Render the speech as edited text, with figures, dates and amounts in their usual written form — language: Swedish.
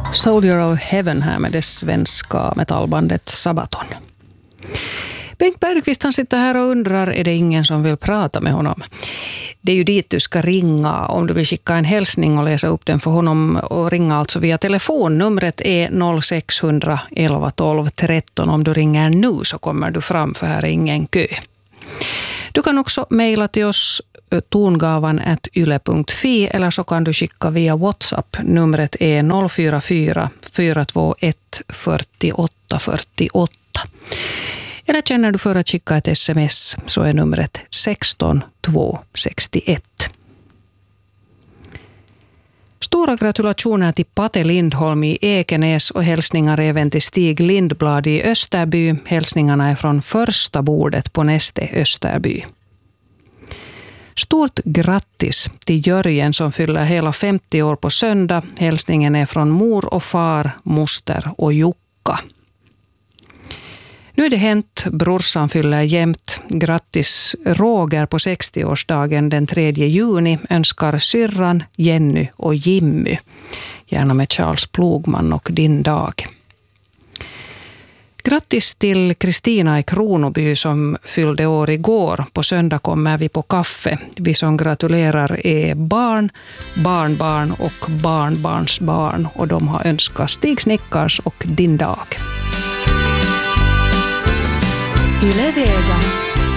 Soldier of Heaven här med det svenska metallbandet Sabaton. Bengt Bergqvist, han sitter här och undrar, är det ingen som vill prata med honom? Det är ju dit du ska ringa om du vill skicka en hälsning och läsa upp den för honom, och ringa alltså via telefon. Numret är 0600 11 12 13. Om du ringer nu så kommer du fram, för här är ingen kö. Du kan också mejla till oss tongavan@yle.fi, eller så kan du skicka via WhatsApp. Numret är 044 421 48 48. Eller känner du för att skicka ett sms så är numret 16 261. Stora gratulationer till Pate Lindholm i Ekenäs och hälsningar även till Stig Lindblad i Österby. Hälsningarna är från första bordet på Neste Österby. Stort grattis till Jörgen som fyller hela 50 år på söndag. Hälsningen är från mor och far, moster och Jukka. Nu är det hänt, brorsan fyller jämt. Grattis Roger på 60-årsdagen den 3 juni. Önskar syrran, Jenny och Jimmy. Gärna med Charles Plogman och din dag. Grattis till Kristina i Kronoby som fyllde år igår. På söndag kommer vi på kaffe. Vi som gratulerar är barn, barnbarn och barnbarnsbarn. Och de har önskat Stig Snickars och din dag. Yle Vega.